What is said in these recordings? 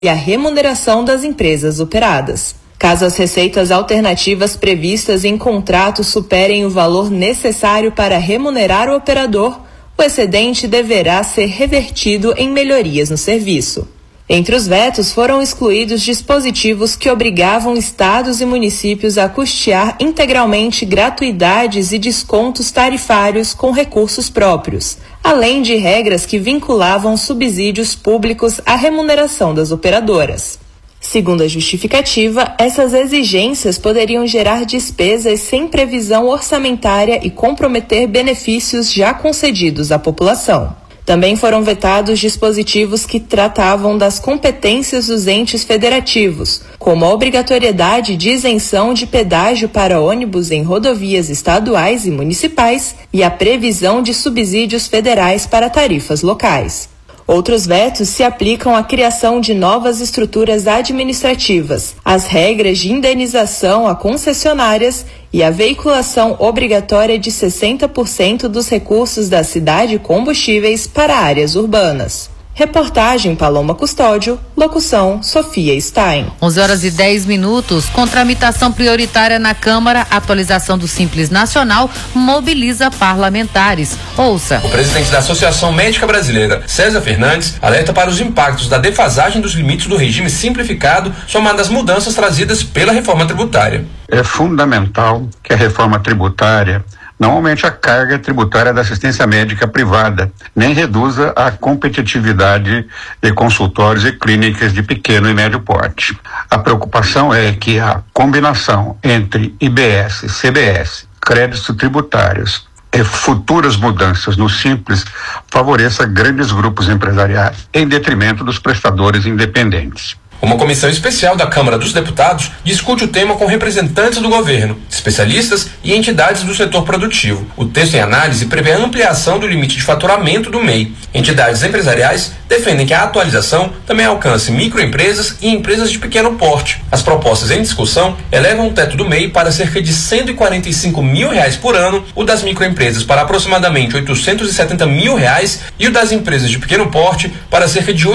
e a remuneração das empresas operadas. Caso as receitas alternativas previstas em contrato superem o valor necessário para remunerar o operador, o excedente deverá ser revertido em melhorias no serviço. Entre os vetos foram excluídos dispositivos que obrigavam estados e municípios a custear integralmente gratuidades e descontos tarifários com recursos próprios, além de regras que vinculavam subsídios públicos à remuneração das operadoras. Segundo a justificativa, essas exigências poderiam gerar despesas sem previsão orçamentária e comprometer benefícios já concedidos à população. Também foram vetados dispositivos que tratavam das competências dos entes federativos, como a obrigatoriedade de isenção de pedágio para ônibus em rodovias estaduais e municipais e a previsão de subsídios federais para tarifas locais. Outros vetos se aplicam à criação de novas estruturas administrativas, às regras de indenização a concessionárias e à veiculação obrigatória de 60% dos recursos da cidade combustíveis para áreas urbanas. Reportagem Paloma Custódio, locução Sofia Stein. 11h10, com tramitação prioritária na Câmara, atualização do Simples Nacional mobiliza parlamentares. Ouça. O presidente da Associação Médica Brasileira, César Fernandes, alerta para os impactos da defasagem dos limites do regime simplificado, somado às mudanças trazidas pela reforma tributária. É fundamental que a reforma tributária não aumente a carga tributária da assistência médica privada, nem reduza a competitividade de consultórios e clínicas de pequeno e médio porte. A preocupação é que a combinação entre IBS, CBS, créditos tributários e futuras mudanças no Simples favoreça grandes grupos empresariais, em detrimento dos prestadores independentes. Uma comissão especial da Câmara dos Deputados discute o tema com representantes do governo, especialistas e entidades do setor produtivo. O texto em análise prevê a ampliação do limite de faturamento do MEI. Entidades empresariais defendem que a atualização também alcance microempresas e empresas de pequeno porte. As propostas em discussão elevam o teto do MEI para cerca de R$ 145 mil por ano, o das microempresas para aproximadamente R$ 870 mil e o das empresas de pequeno porte para cerca de R$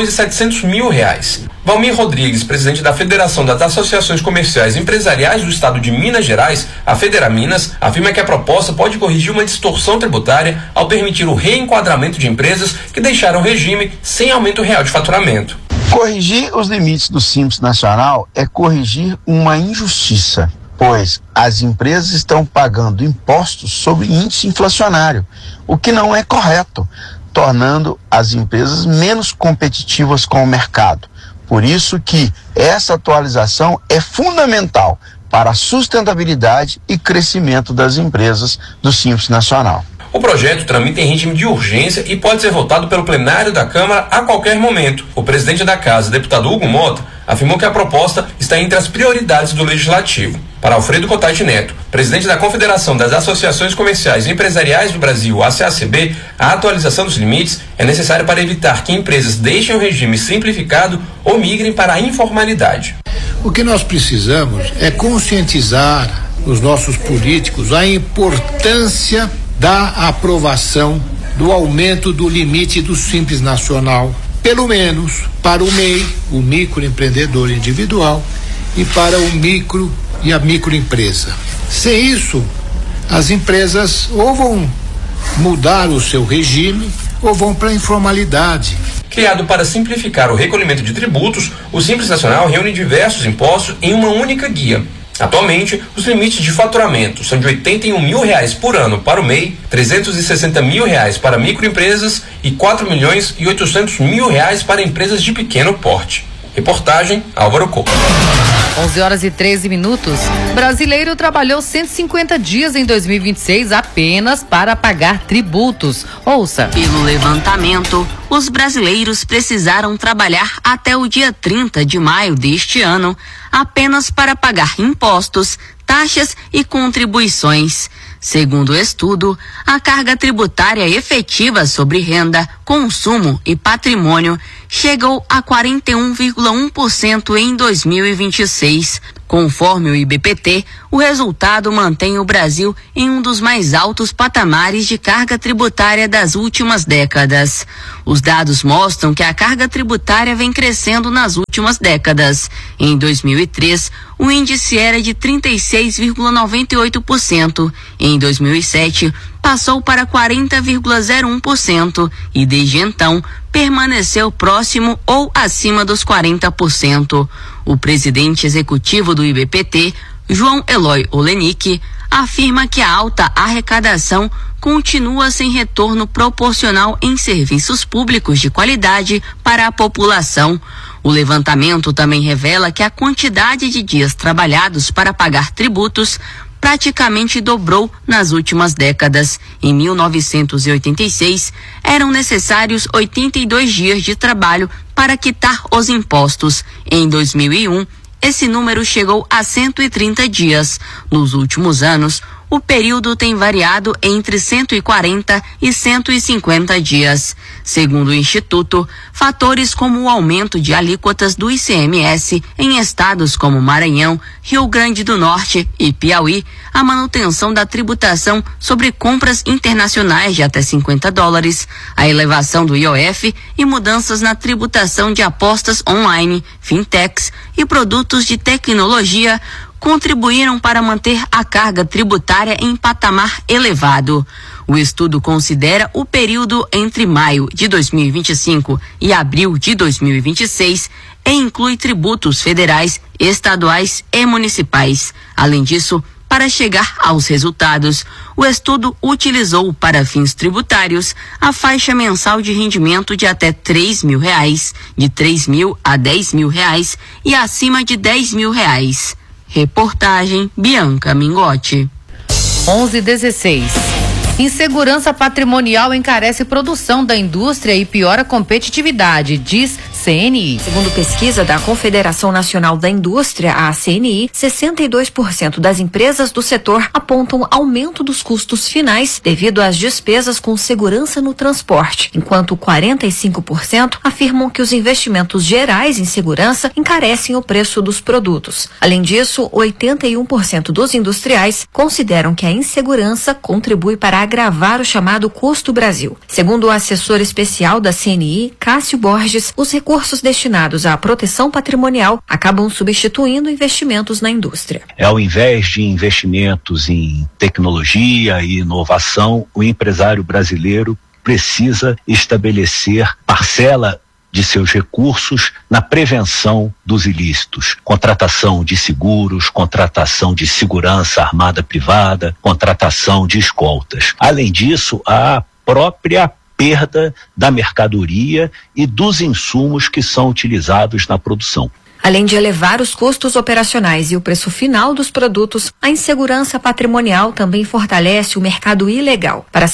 8.700.000. Valmir Rodrigues, presidente da Federação das Associações Comerciais e Empresariais do Estado de Minas Gerais, a Federaminas, afirma que a proposta pode corrigir uma distorção tributária ao permitir o reenquadramento de empresas que deixaram o regime sem aumento real de faturamento. Corrigir os limites do Simples Nacional é corrigir uma injustiça, pois as empresas estão pagando impostos sobre índice inflacionário, o que não é correto, tornando as empresas menos competitivas com o mercado. Por isso que essa atualização é fundamental para a sustentabilidade e crescimento das empresas do Simples Nacional. O projeto tramita em regime de urgência e pode ser votado pelo plenário da Câmara a qualquer momento. O presidente da Casa, deputado Hugo Mota, afirmou que a proposta está entre as prioridades do Legislativo. Para Alfredo Cotati Neto, presidente da Confederação das Associações Comerciais e Empresariais do Brasil, ACACB, a atualização dos limites é necessária para evitar que empresas deixem o regime simplificado ou migrem para a informalidade. O que nós precisamos é conscientizar os nossos políticos a importância da aprovação do aumento do limite do Simples Nacional, pelo menos para o MEI, o microempreendedor individual, e para o micro e a microempresa. Sem isso, as empresas ou vão mudar o seu regime ou vão para a informalidade. Criado para simplificar o recolhimento de tributos, o Simples Nacional reúne diversos impostos em uma única guia. Atualmente, os limites de faturamento são de R$ 81 mil por ano para o MEI, R$ 360 mil para microempresas e R$ 4.800.000 para empresas de pequeno porte. Reportagem Álvaro Couto. 11h13. Brasileiro trabalhou 150 dias em 2026 apenas para pagar tributos. Ouça. Pelo levantamento, os brasileiros precisaram trabalhar até o dia 30 de maio deste ano apenas para pagar impostos, taxas e contribuições. Segundo o estudo, a carga tributária efetiva sobre renda, consumo e patrimônio chegou a 41,1% em 2026. Conforme o IBPT, o resultado mantém o Brasil em um dos mais altos patamares de carga tributária das últimas décadas. Os dados mostram que a carga tributária vem crescendo nas últimas décadas. Em 2003, o índice era de 36,98%. Em 2007, passou para 40,01% e desde então permaneceu próximo ou acima dos 40%. O presidente executivo do IBPT, João Eloy Olenik, afirma que a alta arrecadação continua sem retorno proporcional em serviços públicos de qualidade para a população. O levantamento também revela que a quantidade de dias trabalhados para pagar tributos praticamente dobrou nas últimas décadas. Em 1986, eram necessários 82 dias de trabalho para quitar os impostos. Em 2001, esse número chegou a 130 dias. Nos últimos anos, o período tem variado entre 140 e 150 dias. Segundo o Instituto, fatores como o aumento de alíquotas do ICMS em estados como Maranhão, Rio Grande do Norte e Piauí, a manutenção da tributação sobre compras internacionais de até $50, a elevação do IOF e mudanças na tributação de apostas online, fintechs e produtos de tecnologia contribuíram para manter a carga tributária em patamar elevado. O estudo considera o período entre maio de 2025 e abril de 2026 e inclui tributos federais, estaduais e municipais. Além disso, para chegar aos resultados, o estudo utilizou para fins tributários a faixa mensal de rendimento de até R$3.000, de R$3.000 a R$10.000 e acima de R$10.000. Reportagem Bianca Mingotti. 11:16. Insegurança patrimonial encarece produção da indústria e piora a competitividade, diz CNI. Segundo pesquisa da Confederação Nacional da Indústria, a CNI, 62% das empresas do setor apontam aumento dos custos finais devido às despesas com segurança no transporte, enquanto 45% afirmam que os investimentos gerais em segurança encarecem o preço dos produtos. Além disso, 81% dos industriais consideram que a insegurança contribui para agravar o chamado custo Brasil. Segundo o assessor especial da CNI, Cássio Borges, os recursos destinados à proteção patrimonial acabam substituindo investimentos na indústria. Ao invés de investimentos em tecnologia e inovação, o empresário brasileiro precisa estabelecer parcela de seus recursos na prevenção dos ilícitos, contratação de seguros, contratação de segurança armada privada, contratação de escoltas. Além disso, a própria perda da mercadoria e dos insumos que são utilizados na produção. Além de elevar os custos operacionais e o preço final dos produtos, a insegurança patrimonial também fortalece o mercado ilegal. Para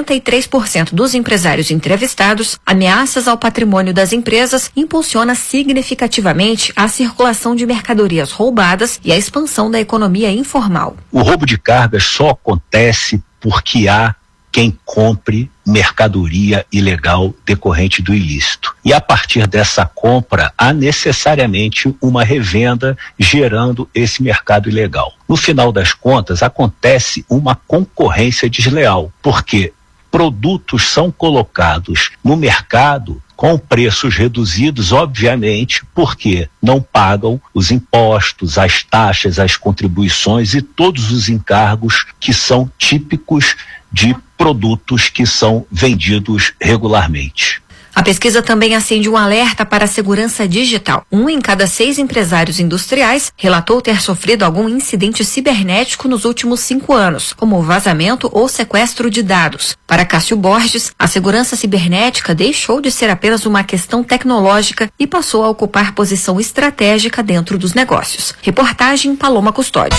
53% dos empresários entrevistados, ameaças ao patrimônio das empresas impulsiona significativamente a circulação de mercadorias roubadas e a expansão da economia informal. O roubo de cargas só acontece porque há quem compre mercadoria ilegal decorrente do ilícito. E a partir dessa compra, há necessariamente uma revenda gerando esse mercado ilegal. No final das contas, acontece uma concorrência desleal, porque produtos são colocados no mercado com preços reduzidos, obviamente, porque não pagam os impostos, as taxas, as contribuições e todos os encargos que são típicos de produtos que são vendidos regularmente. A pesquisa também acende um alerta para a segurança digital. 1 em cada 6 empresários industriais relatou ter sofrido algum incidente cibernético nos últimos 5 anos, como vazamento ou sequestro de dados. Para Cássio Borges, a segurança cibernética deixou de ser apenas uma questão tecnológica e passou a ocupar posição estratégica dentro dos negócios. Reportagem Paloma Custódio.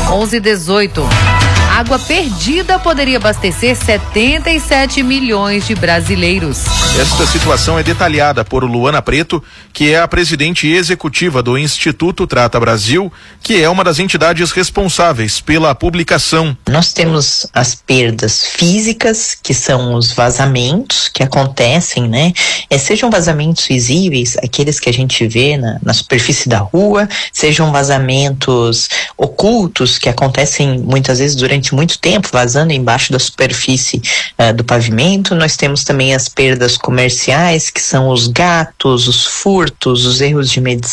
11:18. Água perdida poderia abastecer 77 milhões de brasileiros. Esta situação situação é detalhada por Luana Preto, que é a presidente executiva do Instituto Trata Brasil, que é uma das entidades responsáveis pela publicação. Nós temos as perdas físicas, que são os vazamentos que acontecem, né? Sejam vazamentos visíveis, aqueles que a gente vê na superfície da rua, sejam vazamentos ocultos, que acontecem muitas vezes durante muito tempo, vazando embaixo da superfície do pavimento. Nós temos também as perdas comerciais, que são os gatos, os furtos, os erros de medição